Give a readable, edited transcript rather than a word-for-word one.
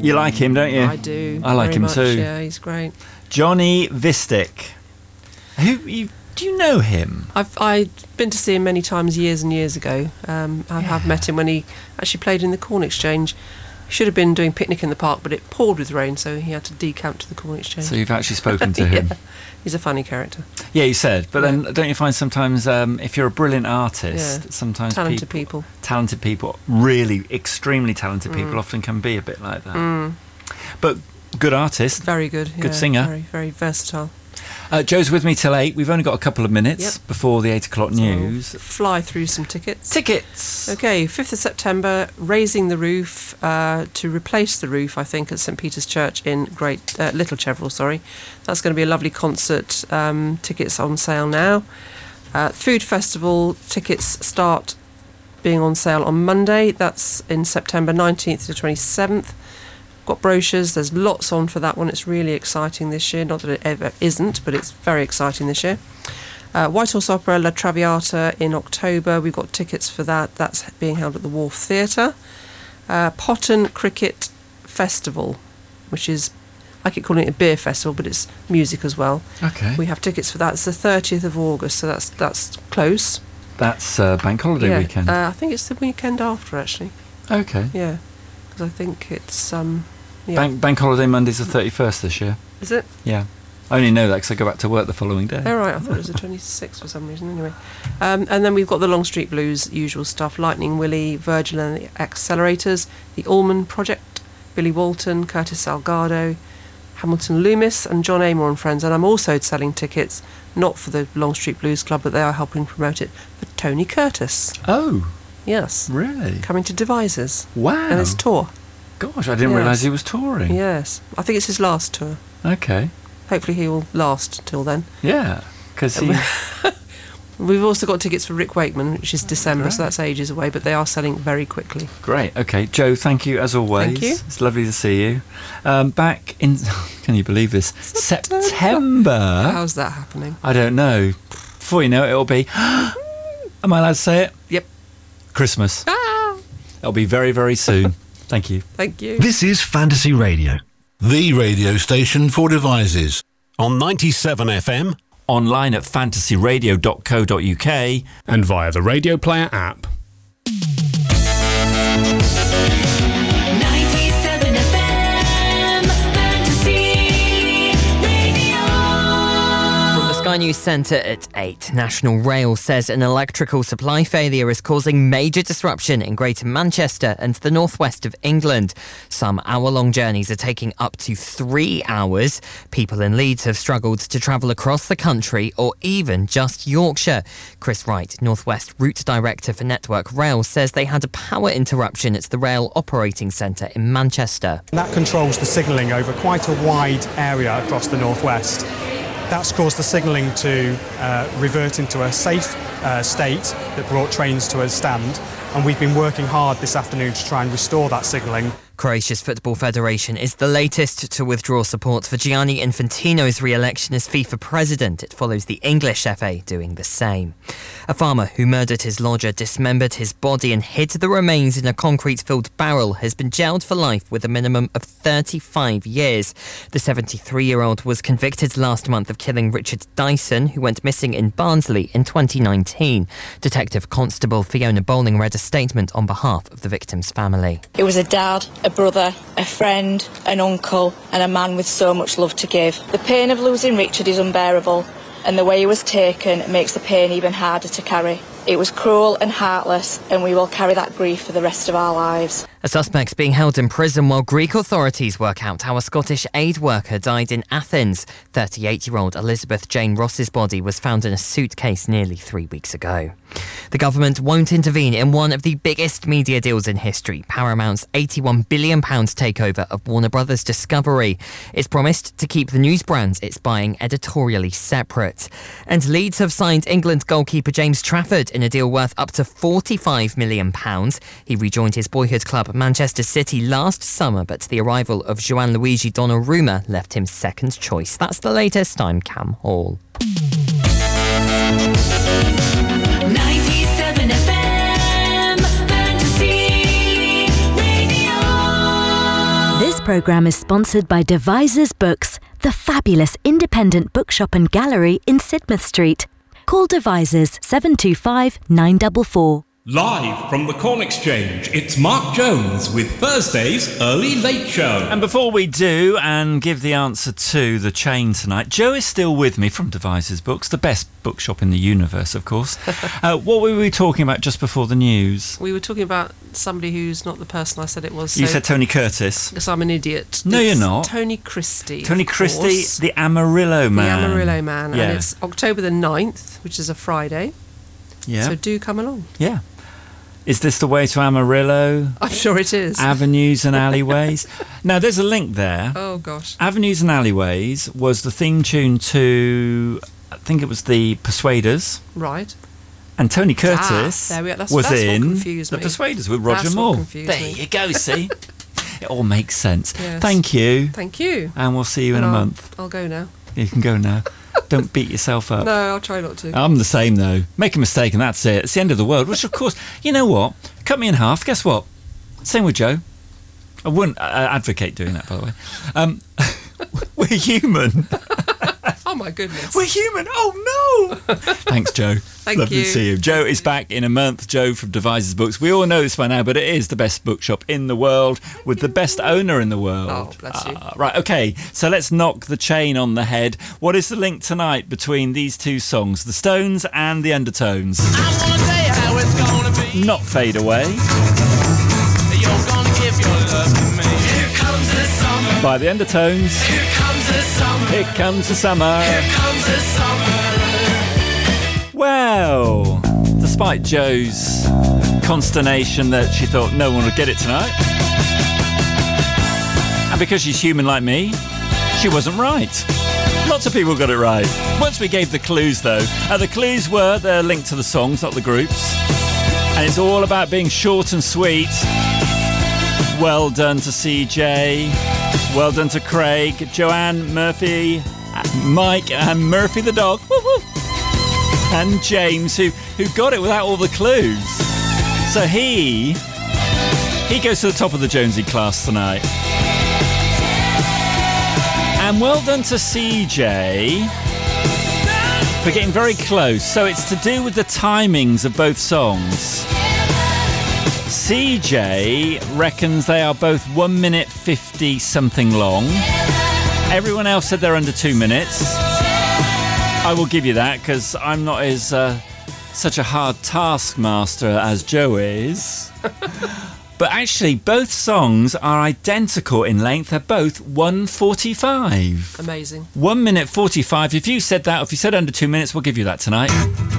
You like him, don't you? I do. I like very him much, too. Yeah, he's great. Johnny Vistic. Do you know him? I've been to see him many times years and years ago. I have met him when he actually played in the Corn Exchange. He should have been doing Picnic in the Park, but it poured with rain, so he had to decamp to the Corn Exchange. So you've actually spoken to him? Yeah. He's a funny character. Yeah, you said. But then don't you find sometimes if you're a brilliant artist, sometimes talented people, really extremely talented people often can be a bit like that. But good artist. Very good. Good singer. Very, very versatile. Joe's with me till 8. We've only got a couple of minutes before the 8 o'clock news. So fly through some tickets. Tickets! Okay, 5th of September, Raising the Roof, to replace the roof, I think, at St Peter's Church in Little Cheverel, sorry. That's going to be a lovely concert. Tickets on sale now. Food Festival, tickets start being on sale on Monday. That's in September 19th to 27th. Got brochures, there's lots on for that one. It's really exciting this year. Not that it ever isn't, but it's very exciting this year. White Horse Opera, La Traviata in October. We've got tickets for that. That's being held at the Wharf Theatre. Potton Cricket Festival, which is, I keep calling it a beer festival, but it's music as well. Okay. We have tickets for that. It's the 30th of August, so that's close. That's Bank Holiday weekend. I think it's the weekend after, actually. Okay. Yeah, because I think it's... Bank Holiday Monday's the 31st this year. Is it? Yeah. I only know that because I go back to work the following day. Oh, right. I thought it was the 26th for some reason. Anyway. And then we've got the Long Street Blues, usual stuff. Lightning Willie, Virgil and the Accelerators, The Allman Project, Billy Walton, Curtis Salgado, Hamilton Loomis and John Amor and Friends. And I'm also selling tickets, not for the Long Street Blues Club, but they are helping promote it for Tony Curtis. Oh. Yes. Really? Coming to Devizes. Wow. And his tour. Gosh, I didn't realise he was touring. Yes. I think it's his last tour. Okay. Hopefully he will last till then. Yeah, because he... We've also got tickets for Rick Wakeman, which is December, so that's ages away, but they are selling very quickly. Great. Okay, Joe, thank you as always. Thank you. It's lovely to see you. Back in... Can you believe this? September. How's that happening? I don't know. Before you know it, it'll be... Am I allowed to say it? Yep. Christmas. Ah! It'll be very, very soon. Thank you. Thank you. This is Fantasy Radio, the radio station for Devizes, on 97 FM, online at fantasyradio.co.uk and via the Radio Player app. 97 FM Fantasy Radio. From the Sky News Centre at 8, National Rail says an electrical supply failure is causing major disruption in Greater Manchester and the northwest of England. Some hour-long journeys are taking up to 3 hours. People in Leeds have struggled to travel across the country or even just Yorkshire. Chris Wright, Northwest Route Director for Network Rail, says they had a power interruption at the Rail Operating Centre in Manchester. That controls the signalling over quite a wide area across the northwest. That's caused the signalling to revert into a safe state that brought trains to a stand, and we've been working hard this afternoon to try and restore that signalling. Croatia's Football Federation is the latest to withdraw support for Gianni Infantino's re-election as FIFA president. It follows the English FA doing the same. A farmer who murdered his lodger, dismembered his body and hid the remains in a concrete-filled barrel has been jailed for life with a minimum of 35 years. The 73-year-old was convicted last month of killing Richard Dyson, who went missing in Barnsley in 2019. Detective Constable Fiona Bowling read a statement on behalf of the victim's family. It was a dad, a brother, a friend, an uncle and a man with so much love to give. The pain of losing Richard is unbearable, and the way he was taken makes the pain even harder to carry. It was cruel and heartless, and we will carry that grief for the rest of our lives. A suspect's being held in prison while Greek authorities work out how a Scottish aid worker died in Athens. 38-year-old Elizabeth Jane Ross's body was found in a suitcase nearly 3 weeks ago. The government won't intervene in one of the biggest media deals in history, Paramount's £81 billion takeover of Warner Brothers Discovery. It's promised to keep the news brands it's buying editorially separate. And Leeds have signed England goalkeeper James Trafford in a deal worth up to £45 million. He rejoined his boyhood club Manchester City last summer, but the arrival of Gianluigi Donnarumma left him second choice. That's the latest. I'm Cam Hall. 97 FM Fantasy Radio. This programme is sponsored by Devisers Books, the fabulous independent bookshop and gallery in Sidmouth Street. Call Devisers 725 944. Live from the Corn Exchange, it's Mark Jones with Thursday's Early Late Show. And before we do and give the answer to the chain tonight, Joe is still with me from Devisers Books, the best bookshop in the universe, of course. What were we talking about just before the news? We were talking about somebody who's not the person I said it was. You said Tony Curtis. Because I'm an idiot. No, It's you're not. Tony Christie. Tony Christie, the Amarillo Man. The Amarillo Man. Yeah. And it's October the 9th, which is a Friday. Yeah. So do come along. Yeah. Is this the way to Amarillo? I'm sure it is. Avenues and alleyways. Now, there's a link there. Oh, gosh. Avenues and Alleyways was the theme tune to, I think it was the Persuaders. Right. And Tony Curtis there we are. That's was what in confused the me. Persuaders with Roger That's what Moore. confused There me. you go, see? It all makes sense. Yes. Thank you. Thank you. And we'll see you in And a I'll- month. I'll go now. You can go now. Don't beat yourself up. No, I'll try not to. I'm the same, though. Make a mistake and that's it. It's the end of the world. Which, of course, you know what? Cut me in half. Guess what? Same with Joe. I wouldn't advocate doing that, by the way. We're human. Oh, my goodness. We're human. Oh, no. Thanks, Joe. Thank Lovely you. to see you. Joe is back in a month. Joe from Devisers Books. We all know this by now, but it is the best bookshop in the world with the best owner in the world. Oh, bless you. Right, okay. So let's knock the chain on the head. What is the link tonight between these two songs, The Stones and The Undertones? Not Fade Away. You're gonna give your love to me. Here comes the summer. By The Undertones. Here comes the summer. Here comes the summer. Here comes the summer. Well, despite Joe's consternation that she thought no one would get it tonight, and because she's human like me, she wasn't right. Lots of people got it right. Once we gave the clues, though, the clues were the link to the songs, not the groups, and it's all about being short and sweet. Well done to CJ, well done to Craig, Joanne, Murphy, Mike, and Murphy the dog. Woo woo. And James, who got it without all the clues. So he goes to the top of the Jonesy class tonight. And well done to CJ for getting very close. So it's to do with the timings of both songs. CJ reckons they are both 1 minute 50 something long. Everyone else said they're under 2 minutes. I will give you that because I'm not as such a hard taskmaster as Joe is. But actually, both songs are identical in length. They're both 1:45. Amazing. 1 minute 45. If you said that, if you said under 2 minutes, we'll give you that tonight.